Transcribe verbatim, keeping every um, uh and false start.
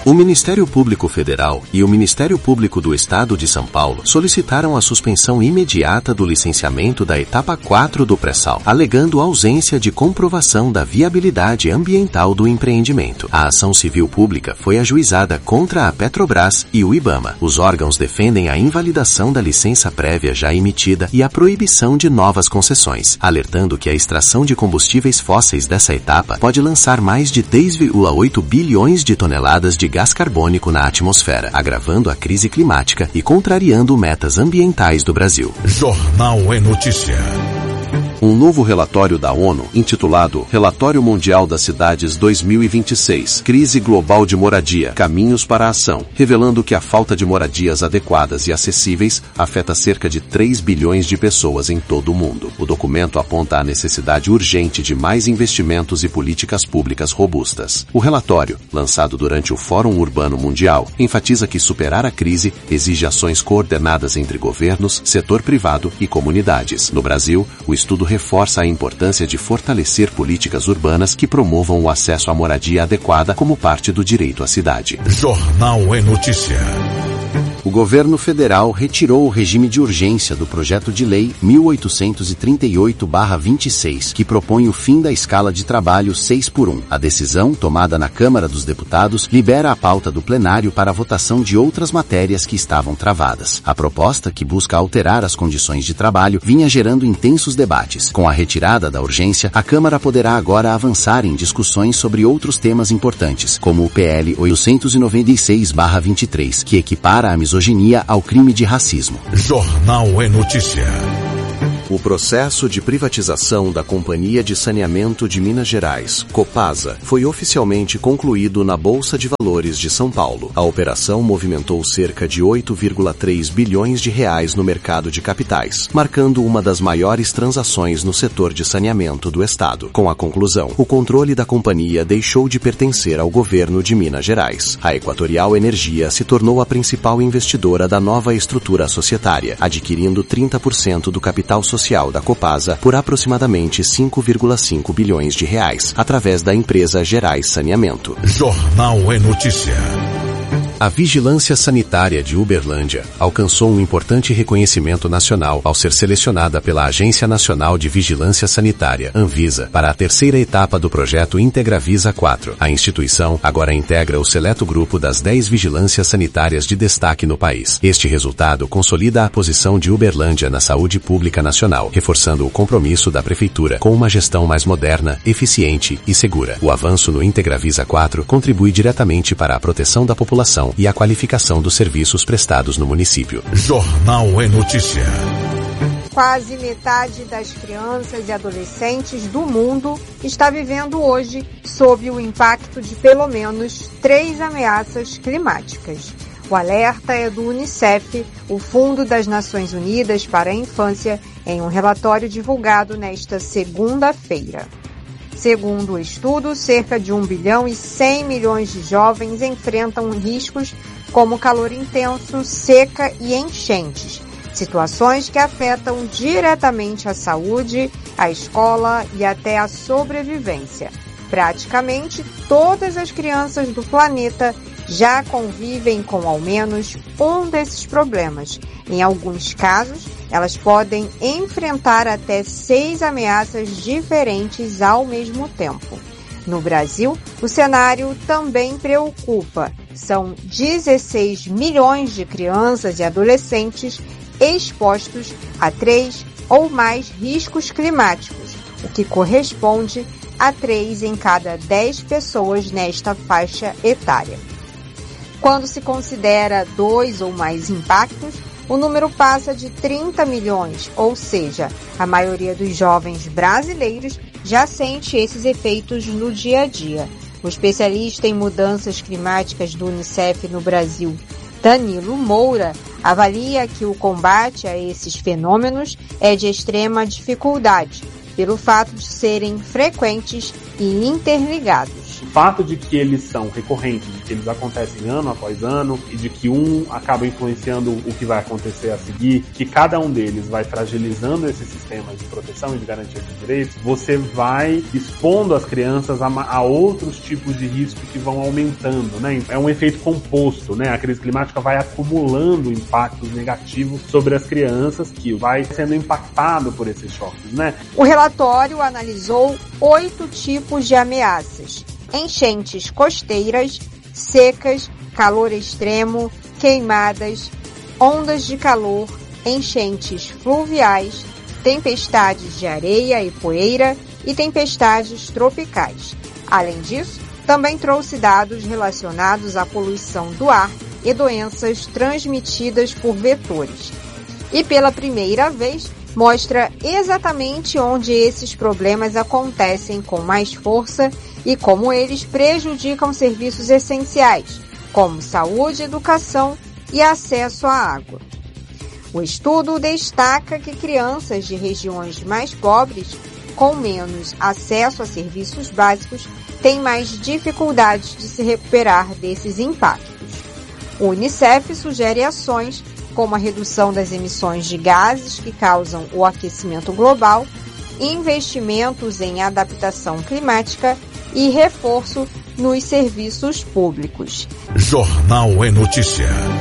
O Ministério Público Federal e o Ministério Público do Estado de São Paulo solicitaram a suspensão imediata do licenciamento da etapa quatro do pré-sal, alegando ausência de comprovação da viabilidade ambiental do empreendimento. A ação civil pública foi ajuizada contra a Petrobras e o IBAMA. Os órgãos defendem a invalidação da licença prévia já emitida e a proibição de novas concessões, alertando que a extração de combustíveis fósseis dessa etapa pode lançar mais de dez vírgula oito bilhões de toneladas de gás carbônico na atmosfera, agravando a crise climática e contrariando metas ambientais do Brasil. Jornal é Notícia. Um novo relatório da ONU, intitulado Relatório Mundial das Cidades dois mil e vinte e seis, Crise Global de Moradia, Caminhos para a Ação, revelando que a falta de moradias adequadas e acessíveis afeta cerca de três bilhões de pessoas em todo o mundo. O documento aponta a necessidade urgente de mais investimentos e políticas públicas robustas. O relatório, lançado durante o Fórum Urbano Mundial, enfatiza que superar a crise exige ações coordenadas entre governos, setor privado e comunidades. No Brasil, o estudo reforça a importância de fortalecer políticas urbanas que promovam o acesso à moradia adequada como parte do direito à cidade. Jornal é Notícia. O governo federal retirou o regime de urgência do projeto de lei mil oitocentos e trinta e oito barra vinte e seis, que propõe o fim da escala de trabalho seis por um. A decisão, tomada na Câmara dos Deputados, libera a pauta do plenário para a votação de outras matérias que estavam travadas. A proposta, que busca alterar as condições de trabalho, vinha gerando intensos debates. Com a retirada da urgência, a Câmara poderá agora avançar em discussões sobre outros temas importantes, como o P L oitocentos e noventa e seis barra vinte e três, que equipara a misoginia ao crime de racismo. Jornal é Notícia. O processo de privatização da Companhia de Saneamento de Minas Gerais, Copasa, foi oficialmente concluído na Bolsa de Valores de São Paulo. A operação movimentou cerca de oito vírgula três bilhões de reais no mercado de capitais, marcando uma das maiores transações no setor de saneamento do Estado. Com a conclusão, o controle da companhia deixou de pertencer ao governo de Minas Gerais. A Equatorial Energia se tornou a principal investidora da nova estrutura societária, adquirindo trinta por cento do capital social social da Copasa por aproximadamente cinco vírgula cinco bilhões de reais, através da empresa Gerais Saneamento. Jornal é Notícia. A Vigilância Sanitária de Uberlândia alcançou um importante reconhecimento nacional ao ser selecionada pela Agência Nacional de Vigilância Sanitária, Anvisa, para a terceira etapa do projeto Integravisa quatro. A instituição agora integra o seleto grupo das dez vigilâncias sanitárias de destaque no país. Este resultado consolida a posição de Uberlândia na saúde pública nacional, reforçando o compromisso da Prefeitura com uma gestão mais moderna, eficiente e segura. O avanço no Integravisa quatro contribui diretamente para a proteção da população e a qualificação dos serviços prestados no município. Jornal é Notícia. Quase metade das crianças e adolescentes do mundo está vivendo hoje sob o impacto de pelo menos três ameaças climáticas. O alerta é do Unicef, o Fundo das Nações Unidas para a Infância, em um relatório divulgado nesta segunda-feira. Segundo o estudo, cerca de um bilhão e cem milhões de jovens enfrentam riscos como calor intenso, seca e enchentes, situações que afetam diretamente a saúde, a escola e até a sobrevivência. Praticamente todas as crianças do planeta já convivem com ao menos um desses problemas. Em alguns casos, elas podem enfrentar até seis ameaças diferentes ao mesmo tempo. No Brasil, o cenário também preocupa. São dezesseis milhões de crianças e adolescentes expostos a três ou mais riscos climáticos, o que corresponde a três em cada dez pessoas nesta faixa etária. Quando se considera dois ou mais impactos, o número passa de trinta milhões, ou seja, a maioria dos jovens brasileiros já sente esses efeitos no dia a dia. O especialista em mudanças climáticas do Unicef no Brasil, Danilo Moura, avalia que o combate a esses fenômenos é de extrema dificuldade, pelo fato de serem frequentes e interligados. O fato de que eles são recorrentes, de que eles acontecem ano após ano e de que um acaba influenciando o que vai acontecer a seguir, que cada um deles vai fragilizando esse sistema de proteção e de garantia de direitos, você vai expondo as crianças a, a outros tipos de risco que vão aumentando, né? É um efeito composto, né? A crise climática vai acumulando impactos negativos sobre as crianças, que vai sendo impactado por esses choques, né? O relatório analisou oito tipos de ameaças: enchentes costeiras, secas, calor extremo, queimadas, ondas de calor, enchentes fluviais, tempestades de areia e poeira e tempestades tropicais. Além disso, também trouxe dados relacionados à poluição do ar e doenças transmitidas por vetores. E pela primeira vez, mostra exatamente onde esses problemas acontecem com mais força e como eles prejudicam serviços essenciais, como saúde, educação e acesso à água. O estudo destaca que crianças de regiões mais pobres, com menos acesso a serviços básicos, têm mais dificuldades de se recuperar desses impactos. O Unicef sugere ações como a redução das emissões de gases que causam o aquecimento global, investimentos em adaptação climática e reforço nos serviços públicos. Jornal é Notícia.